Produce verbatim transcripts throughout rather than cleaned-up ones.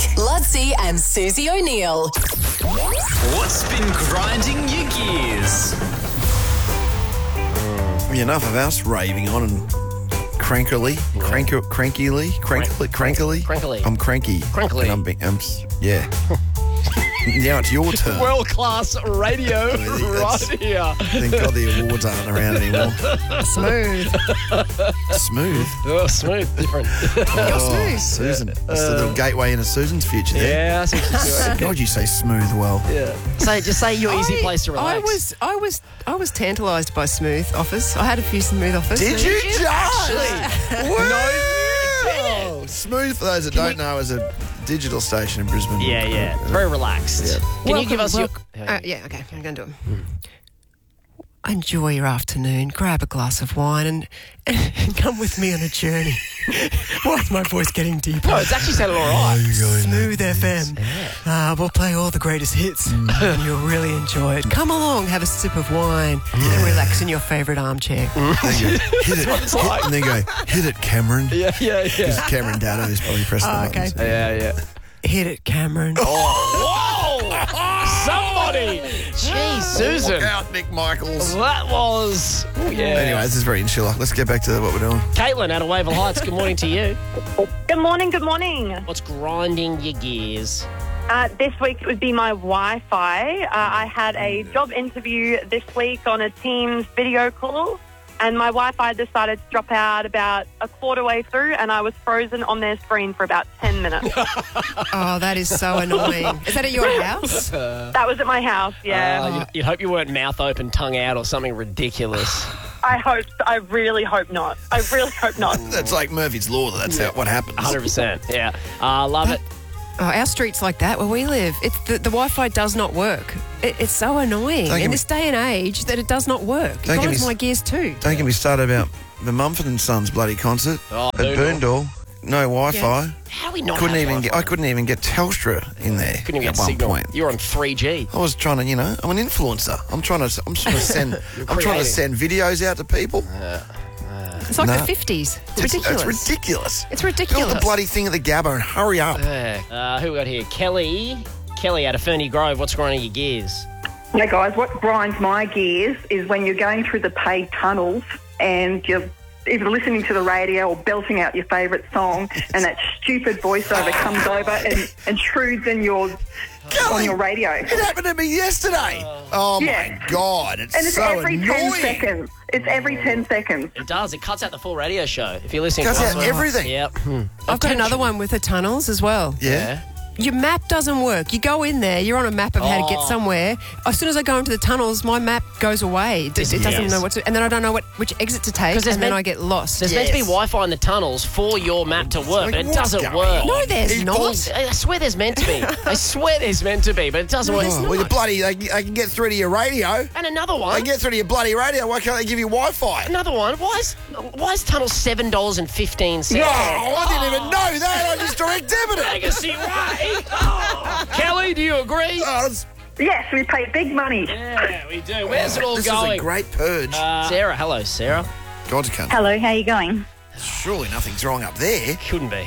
Lutzi and Susie O'Neill. What's been grinding your gears? Enough of us raving on and crankily, crank, crankily, crankily, crankily. Crankily. I'm cranky. Crankily. And I'm, being, I'm s- yeah. Now it's your turn. World-class radio that's- right here. Thank God the awards aren't around anymore. Smooth. Smooth. Oh, smooth, different. You're smooth. Susan. That's the little gateway into Susan's future there. Yeah, I see what you're doing. God, you say smooth well. Yeah. Say, just say your easy I- place to relax. I was, I was, I was tantalised by smooth offers. I had a few smooth offers. Did you, Josh? Actually? Wow. Smooth, for those that don't know, is a digital station in Brisbane. Yeah, yeah. It's very relaxed. Yeah. Can Welcome, you give us welcome. your... Uh, yeah, okay, I'm going to do it. Enjoy your afternoon, grab a glass of wine and, and come with me on a journey. Why is my voice getting deeper? No, it's actually sounded all right. Smooth F M. Uh, we'll play all the greatest hits and you'll really enjoy it. Come along, have a sip of wine and relax in your favourite armchair. There you go. Hit it. Hit, and then go, hit it, Cameron. Yeah, yeah, yeah. Because Cameron Dado is probably pressing Oh, the okay. buttons. Yeah, yeah. Hit it, Cameron. Whoa! Somebody! Jeez, Susan. Look out, Nick Michaels. That was... Oh, yeah. Anyway, this is very insular. Let's get back to what we're doing. Caitlin out of Wavell Heights, good morning to you. Good morning, good morning. What's grinding your gears? Uh, this week it would be my Wi-Fi. Uh, I had a job interview this week on a Teams video call, and my Wi-Fi decided to drop out about a quarter way through, and I was frozen on their screen for about ten minutes. Oh, that is so annoying. Is that at your house? That was at my house, yeah. Uh, you'd, you'd hope you weren't mouth open, tongue out, or something ridiculous. I hope, I really hope not. I really hope not. That's like Murphy's Law. That's how, what happens. one hundred percent, yeah. Uh, love it. Oh, our street's like that where we live. It's the, the Wi-Fi does not work. It, it's so annoying Don't get in me- this day and age that it does not work. It Don't get grinds me my s- gears too. Don't get me started about the Mumford and Sons bloody concert Oh, at Boondall. Boondall. No Wi-Fi. Yeah. How do we not Couldn't have even get. I Wi-Fi? couldn't even get Telstra in there Couldn't even at get one signal. point. You're on three G. I was trying to, you know, I'm an influencer. I'm trying to. I'm trying to send. I'm trying to creative. send videos out to people. It's like No. the fifties. It's It's, ridiculous. it's ridiculous. It's Build ridiculous. the bloody thing at the Gabba and hurry up. Uh, who we got here? Kelly. Kelly out of Ferny Grove. What's grinding your gears? Hey guys, what grinds my gears is when you're going through the paid tunnels and you're either listening to the radio or belting out your favourite song and that stupid voiceover comes over and intrudes in your on your radio. It happened to me yesterday. Oh Yeah. my God! It's, And it's so every annoying. ten seconds. It's every ten seconds. It does. It cuts out the full radio show. If you're listening Cuts to out us. everything. Yep. I've got another one with the tunnels as well. Yeah. Your map doesn't work. You go in there, you're on a map of how to get Oh. somewhere. As soon as I go into the tunnels, my map goes away. It, it doesn't Yes. know what to, and then I don't know what which exit to take, 'Cause there's and then meant- I get lost. There's meant to be Yes. Wi-Fi in the tunnels for your map to work, Like, but it what's doesn't going work. on? No, there's People- not. I swear there's meant to be. I swear there's meant to be, but it doesn't work. Oh, well, you bloody, they, they can get through to your radio. And another They one. can get through to your bloody radio. Why can't they give you Wi-Fi? Another one. Why is why is tunnel seven dollars and fifteen cents? No, I didn't even know that. I just direct debited it. Legacy way. Oh. Kelly, do you agree? Oh, it's- Yes, we pay big money. Yeah, we do. Where's it all this going? is a great purge. Uh, Sarah, hello, Sarah. God's country. Hello, how you going? Surely nothing's wrong up there. Couldn't be.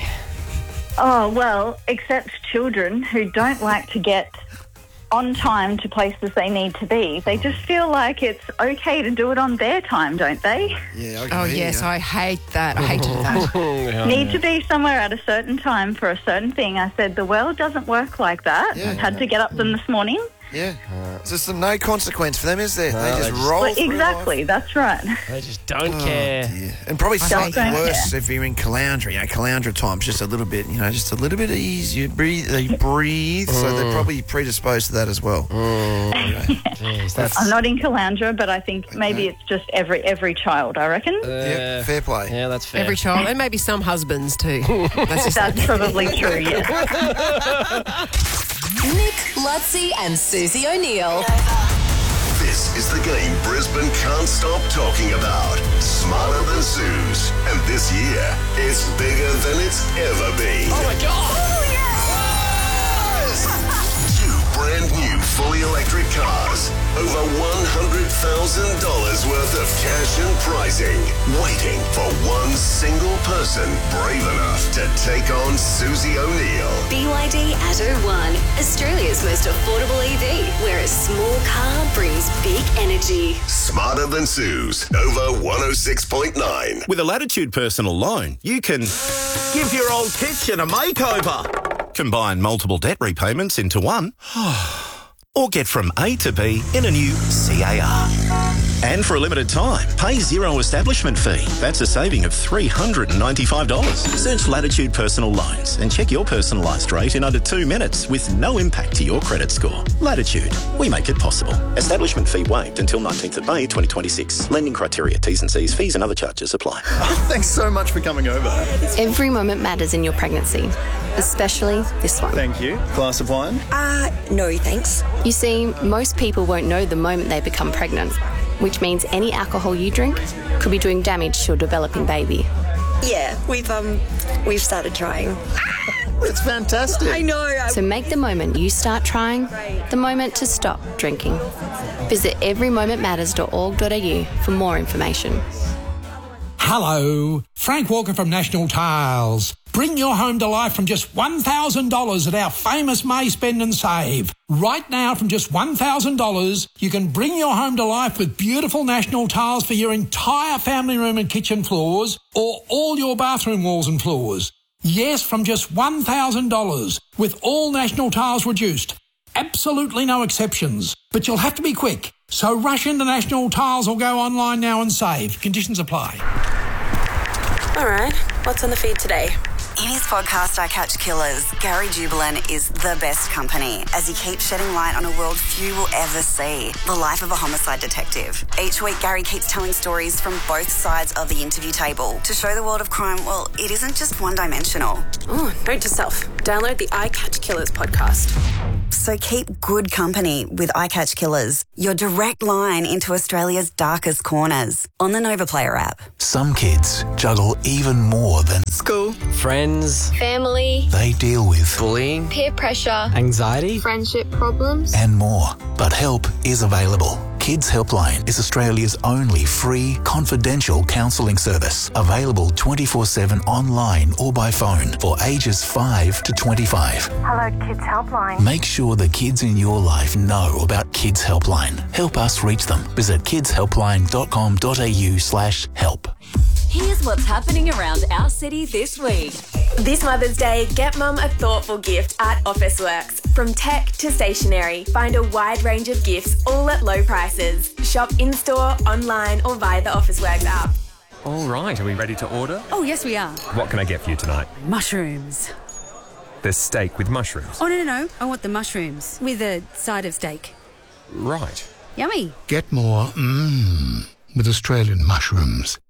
Oh, well, except children who don't like to get on time to places they need to be. They just feel like it's okay to do it on their time, don't they? Yeah. I can Oh hear yes, you. I hate that. I hated that. Need to be somewhere at a certain time for a certain thing. I said, the world doesn't work like that. Yeah. Had to get up them this morning. Yeah. There's just no consequence for them, is there? they they just just- roll Well, through exactly, that's right. They just don't life. care. Oh, dear. And probably something don't worse if you're in Caloundra. You know, Caloundra time's just a little bit, you know, just a little bit easier. Breathe, they breathe, so they're probably predisposed to that as well. Jeez, that's I'm not in Caloundra, but I think maybe it's just every every child, I reckon. Yeah, fair play. yeah, that's fair. Every child, and maybe some husbands too. That's just That's probably true, yes. Nick, Lutzi and Susie O'Neill. This is the game Brisbane can't stop talking about. Smarter than Suze. And this year, it's bigger than it's ever been. Oh my God! Two brand new fully electric cars. Over one hundred thousand dollars worth of cash and prizing. Waiting for one single person brave enough to take on Susie O'Neill. B Y D Atto one, Australia's most affordable E V, where a small car brings big energy. Smarter Than Suze, Nova one oh six point nine. With a Latitude personal loan, you can give your old kitchen a makeover, combine multiple debt repayments into one, or get from A to B in a new C A R. And for a limited time, pay zero establishment fee. That's a saving of three hundred ninety-five dollars. Search Latitude Personal Loans and check your personalised rate in under two minutes with no impact to your credit score. Latitude, we make it possible. Establishment fee waived until nineteenth of May twenty twenty-six. Lending criteria, T's and C's, fees and other charges apply. Thanks so much for coming over. Every moment matters in your pregnancy, especially this one. Thank you. Glass of wine? Uh, no thanks. You see, most people won't know the moment they become pregnant, which means any alcohol you drink could be doing damage to your developing baby. Yeah, we've um, we've started trying. It's fantastic. I know. I... So make the moment you start trying the moment to stop drinking. Visit every moment matters dot org dot a u for more information. Hello, Frank Walker from National Tiles. Bring your home to life from just one thousand dollars at our famous May Spend and Save. Right now, from just one thousand dollars, you can bring your home to life with beautiful National Tiles for your entire family room and kitchen floors, or all your bathroom walls and floors. Yes, from just one thousand dollars, with all National Tiles reduced. Absolutely no exceptions. But you'll have to be quick. So rush into National Tiles or go online now and save. Conditions apply. All right, what's on the feed today? In his podcast, I Catch Killers, Gary Jubelin is the best company as he keeps shedding light on a world few will ever see, the life of a homicide detective. Each week, Gary keeps telling stories from both sides of the interview table to show the world of crime, well, it isn't just one-dimensional. Oh, note to self, download the I Catch Killers podcast. So keep good company with I Catch Killers, your direct line into Australia's darkest corners, on the Nova Player app. Some kids juggle even more than school, friends, family. They deal with bullying, peer pressure, anxiety, friendship problems, and more. But help is available. Kids Helpline is Australia's only free, confidential counselling service, available twenty-four seven online or by phone for ages five to twenty-five. Hello, Kids Helpline. Make sure the kids in your life know about Kids Helpline. Help us reach them. Visit kidshelpline dot com dot a u slash help. Here's what's happening around our city this week. This Mother's Day, get Mum a thoughtful gift at Officeworks. From tech to stationery, find a wide range of gifts, all at low prices. Shop in-store, online, or via the Officeworks app. All right, are we ready to order? Oh, yes, we are. What can I get for you tonight? Mushrooms. There's steak with mushrooms. Oh, no, no, no. I want the mushrooms with a side of steak. Right. Yummy. Get more mmm with Australian mushrooms.